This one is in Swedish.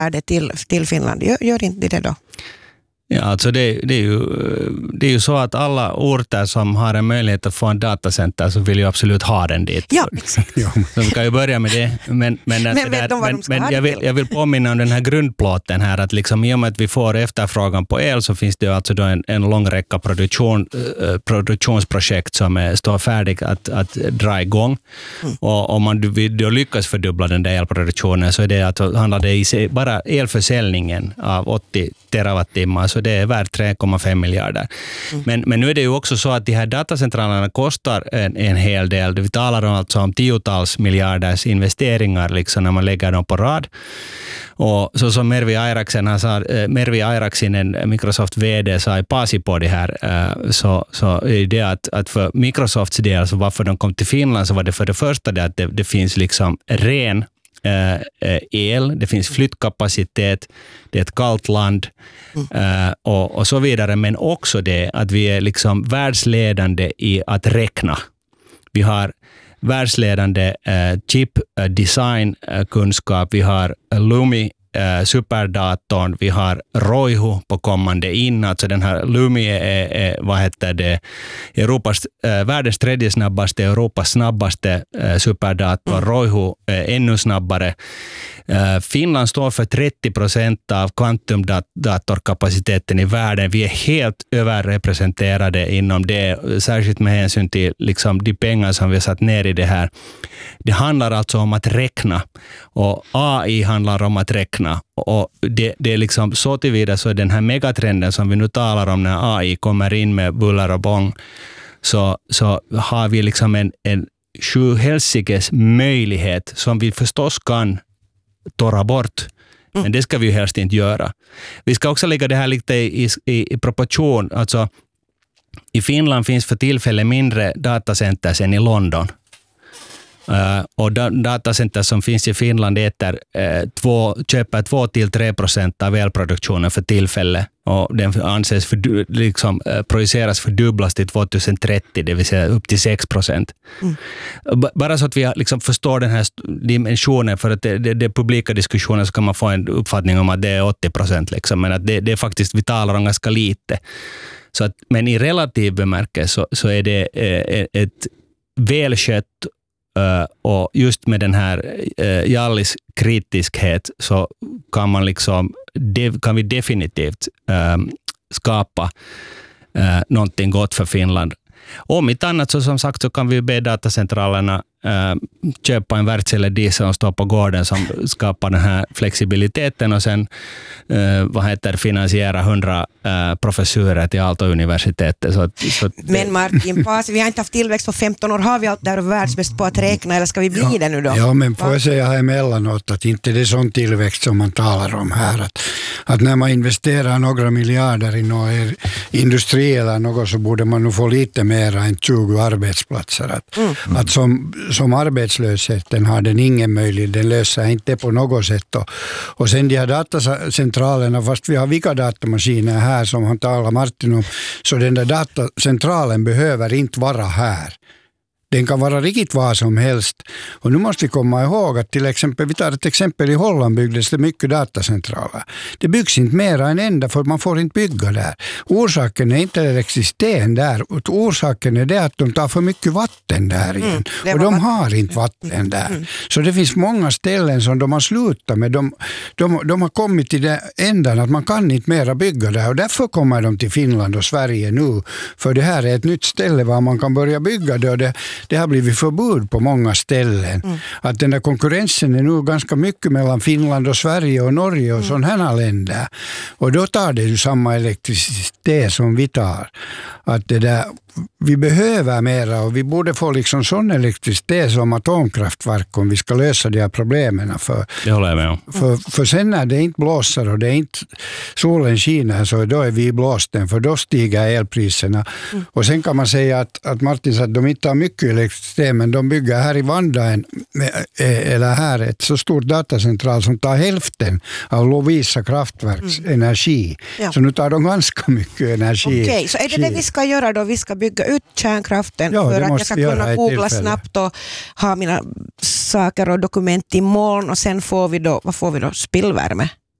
är det till Finland. Gör inte det då? Ja, alltså det är ju så att alla orter som har en möjlighet att få en datacenter så vill ju absolut ha den dit. Ja, exakt. Så vi kan ju börja med det. Men jag vill påminna om den här grundplåten här, att liksom, i och med att vi får efterfrågan på el så finns det ju alltså då en lång räcka produktionsprojekt som står färdig att dra igång. Och om man då lyckas fördubbla den där elproduktionen så är det att handlar det i sig bara elförsäljningen av 80 terawattimmar, så det är värt 3,5 miljarder. Men nu är det ju också så att de här datacentralerna kostar en hel del. Vi talar alltså om tiotals miljarders investeringar liksom, när man lägger dem på rad. Och så som Mervi Airaksinen, Microsoft VD, sa i Pasipodi här, så är det att för Microsofts del, så varför de kom till Finland, så var det för det första det att det finns liksom ren el, det finns flyttkapacitet, det är ett kallt land och så vidare, men också det att vi är liksom världsledande i att räkna. Vi har världsledande chip design kunskap, vi har Lumi superdatorn, vi har Roihu på kommande in, alltså den här Lumi är världens tredje snabbaste, Europas snabbaste superdator, Roihu ännu snabbare. Finland står för 30% av kvantumdatorkapaciteten i världen. Vi är helt överrepresenterade inom det, särskilt med hänsyn till liksom de pengar som vi har satt ner i det här. Det handlar alltså om att räkna, och AI handlar om att räkna. Och det är liksom så tillvida så den här megatrenden som vi nu talar om, när AI kommer in med buller och bång, så har vi liksom en sjuhelsikes möjlighet som vi förstås kan torra bort. Men det ska vi ju helst inte göra. Vi ska också lägga det här lite i proportion. Alltså, i Finland finns för tillfället mindre datacenter än i London. Och datacenter som finns i Finland köper 2-3% av elproduktionen för tillfället. Och den anses projiceras fördubblas till 2030, det vill säga upp till 6%. Bara så att vi liksom förstår den här dimensionen, för att det publika diskussionen så kan man få en uppfattning om att det är 80%. Liksom, men att det är faktiskt, vi talar om ganska lite. Så att, men i relativ bemärkelse så är det ett välskött, och just med den här Jallis kritiskhet så kan vi definitivt skapa någonting gott för Finland. Om inte annat så som sagt så kan vi be datacentralerna köpa en Wärtsilä som står på gården som skapar den här flexibiliteten, och sen finansiera 100 professurer till Aalto-universitetet. Men Martin Paas, vi har inte haft tillväxt på 15 år. Har vi allt där världsbäst på att räkna, eller ska vi bli det nu då? Ja, men får jag säga här emellanåt att inte det är sån tillväxt som man talar om här. Att när man investerar några miljarder i någon industri eller något, så borde man nog få lite mer än 20 arbetsplatser. Att som arbetslösheten har den ingen möjlighet, den löser inte på något sätt. Och sen de här datacentralerna, fast vi har vilka datamaskiner här som han talar Martin om, så den där datacentralen behöver inte vara här. Den kan vara riktigt vad som helst. Och nu måste vi komma ihåg att till exempel, vi tar ett exempel, i Holland byggdes det mycket datacentraler. Det byggs inte mera än enda, för man får inte bygga där. Orsaken är inte elektricitet där. Orsaken är det att de tar för mycket vatten där igen. Och de har inte vatten där. Så det finns många ställen som de har slutat med. De har kommit till den ändan att man kan inte mera bygga där. Och därför kommer de till Finland och Sverige nu. För det här är ett nytt ställe var man kan börja bygga det. Det har blivit förbud på många ställen. Att den där konkurrensen är nu ganska mycket mellan Finland och Sverige och Norge och sådana här länder. Och då tar det ju samma elektricitet som vi tar. Att det där, vi behöver mera, och vi borde få liksom sån elektricitet som atomkraftverk om vi ska lösa de här problemen. Det håller jag med om. För sen när det inte blåser och det är inte solen skiner, så då är vi i blåsten, för då stiger elpriserna. Och sen kan man säga att Martin sa att de inte har mycket elektricitet, men de bygger här i Vanda eller här ett så stort datacentral som tar hälften av Lovisa kraftverks energi. Ja. Så nu tar de ganska mycket energi. Okej, så är det vi ska göra då? Vi ska bygga ut kärnkraften för att jag ska kunna googla snabbt och ha mina saker och dokument i moln, och sen får vi då, vad får vi då? Spillvärme?